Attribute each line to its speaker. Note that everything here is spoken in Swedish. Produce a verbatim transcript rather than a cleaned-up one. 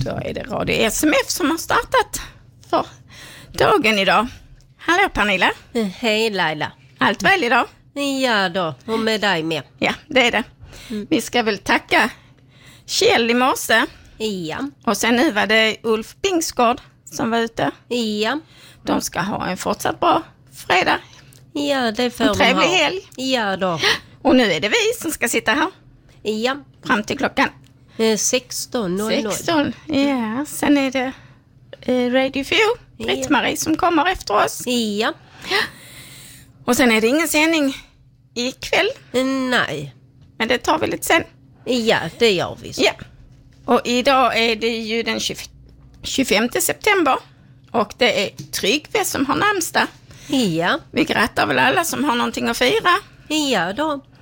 Speaker 1: Då är det Radio S M F som har startat för dagen idag. Hallå Pernilla.
Speaker 2: Hej Laila.
Speaker 1: Allt väl idag?
Speaker 2: Ja då, och med dig med.
Speaker 1: Ja, det är det. Mm. Vi ska väl tacka Kjell i morse.
Speaker 2: Ja.
Speaker 1: Och sen nu var det Ulf Bingsgård som var ute.
Speaker 2: Ja.
Speaker 1: De ska ha en fortsatt bra fredag.
Speaker 2: Ja, det får
Speaker 1: en
Speaker 2: de
Speaker 1: trevlig
Speaker 2: ha.
Speaker 1: helg.
Speaker 2: Ja då.
Speaker 1: Och nu är det vi som ska sitta här.
Speaker 2: Ja.
Speaker 1: Fram till klockan
Speaker 2: sexton noll noll.
Speaker 1: sexton, ja. Sen är det eh, Radio Few, Britt-Marie ja. som kommer efter oss.
Speaker 2: Ja.
Speaker 1: Och sen är det ingen sändning ikväll.
Speaker 2: Nej.
Speaker 1: Men det tar vi lite sen.
Speaker 2: Ja, det gör vi så.
Speaker 1: Ja. Och idag är det ju den tjugofemte september. Och det är Tryggve som har namnsdag.
Speaker 2: Ja.
Speaker 1: Vi grattar väl alla som har någonting att fira.
Speaker 2: Ja då.